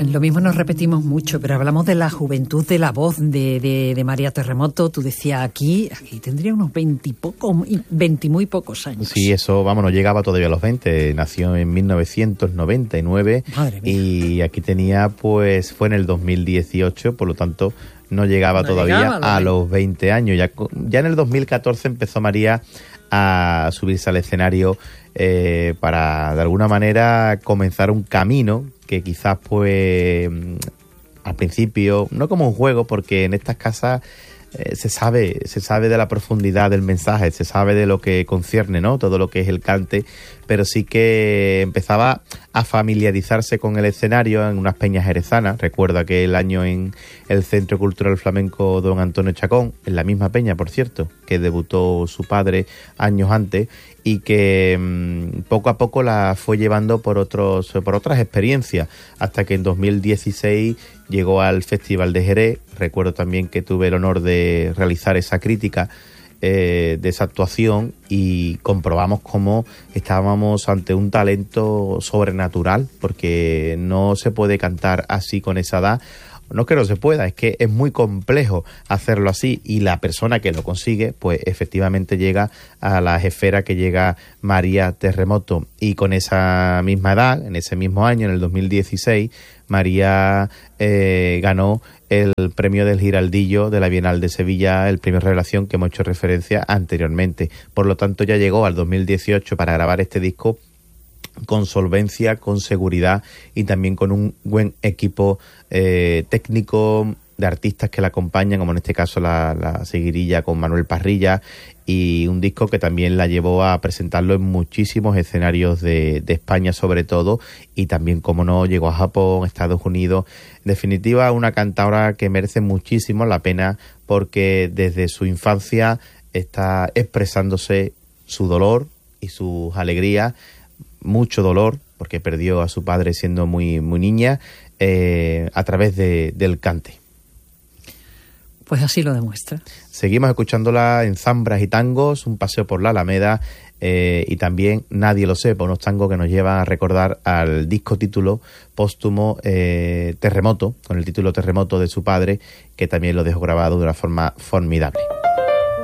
Lo mismo nos repetimos mucho, pero hablamos de la juventud, de la voz de María Terremoto. Tú decías aquí tendría unos 20 muy pocos años. Sí, eso, vamos, no llegaba todavía a los 20. Nació en 1999. Madre mía. Y aquí tenía, pues, fue en el 2018, por lo tanto, no llegaba todavía a los 20 años. Ya en el 2014 empezó María a subirse al escenario para, de alguna manera, comenzar un camino que quizás, pues, al principio, no como un juego, porque en estas casas se sabe de la profundidad del mensaje, se sabe de lo que concierne, ¿no? Todo lo que es el cante, pero sí que empezaba a familiarizarse con el escenario en unas peñas jerezanas. Recuerdo aquel año en el Centro Cultural Flamenco Don Antonio Chacón, en la misma peña, por cierto, que debutó su padre años antes, y que poco a poco la fue llevando por otras experiencias, hasta que en 2016 llegó al Festival de Jerez. Recuerdo también que tuve el honor de realizar esa crítica de esa actuación, y comprobamos cómo estábamos ante un talento sobrenatural, porque no se puede cantar así con esa edad. No que no se pueda, es que es muy complejo hacerlo así, y la persona que lo consigue, pues efectivamente llega a las esferas que llega María Terremoto. Y con esa misma edad, en ese mismo año, en el 2016, María ganó el premio del Giraldillo de la Bienal de Sevilla, el premio Revelación que hemos hecho referencia anteriormente. Por lo tanto, ya llegó al 2018 para grabar este disco con solvencia, con seguridad y también con un buen equipo técnico de artistas que la acompañan, como en este caso la seguirilla con Manuel Parrilla, y un disco que también la llevó a presentarlo en muchísimos escenarios de España sobre todo, y también, como no, llegó a Japón, Estados Unidos. En definitiva, una cantadora que merece muchísimo la pena, porque desde su infancia está expresándose su dolor y sus alegrías. Mucho dolor, porque perdió a su padre siendo muy niña, a través del cante. Pues así lo demuestra. Seguimos escuchándola en Zambras y Tangos, un paseo por la Alameda, y también Nadie lo sepa, unos tangos que nos llevan a recordar al disco título póstumo Terremoto, con el título Terremoto de su padre, que también lo dejó grabado de una forma formidable.